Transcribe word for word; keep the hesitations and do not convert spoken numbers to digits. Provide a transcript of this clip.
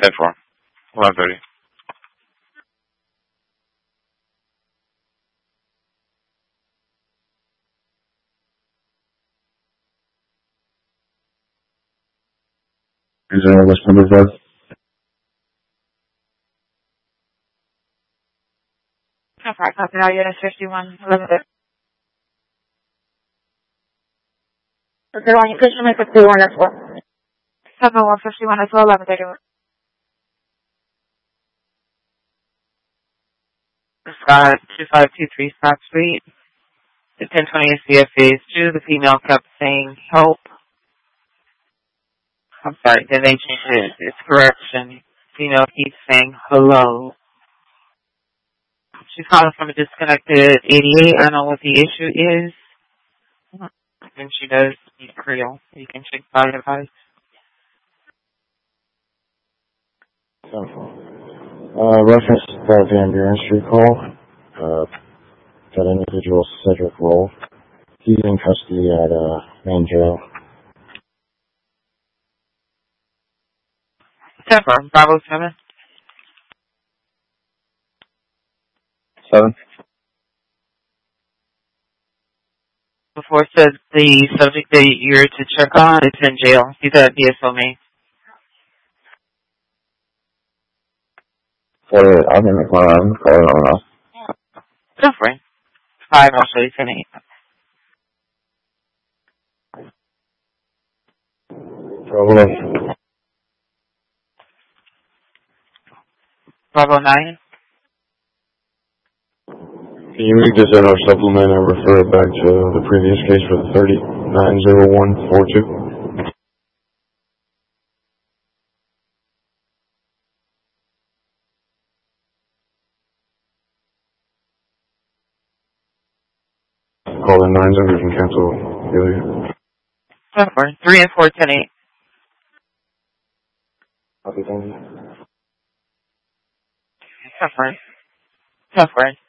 ten four. eleven thirty. Is there a list number five? ten four, copy now, unit fifty-one, eleven thirty. Okay, on your patient may fifty-one as well. seven one fifty-one as well, eleven thirty. Scott, two five two three Scott Street. The ten twenty C F phase two, the female kept saying help. I'm sorry, then they changed it. It's correction. Female keeps saying hello. She's calling from a disconnected eighty-eight. I don't know what the issue is. And she does need Creole. You can check by advice. Uh, reference that Van Buren Street call. Uh, that individual, Cedric Roll. He's in custody at, uh, main jail. Sepper, Bravo seven. Seven. Before it said the subject that you're to check on is in jail. He's at D S O main. What is it? I'm in the corner. I'm calling on us. Different. Five, I'll show you ten eight. Bravo. Bravo nine. Can you read this in our supplement and refer it back to the previous case for the thirty-nine oh one forty-two? Call in nine zero, we can cancel failure. Sepper, three and four, ten eight. Copy, thank you. Sepper. Sepper.